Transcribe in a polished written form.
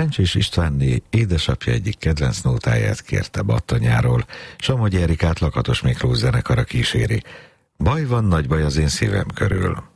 Rencsés Istvánné édesapja egyik kedvenc nótáját kérte Battanyáról, Somogyi Erikát Lakatos Miklós zenekara kíséri. Baj van, nagy baj az én szívem körül.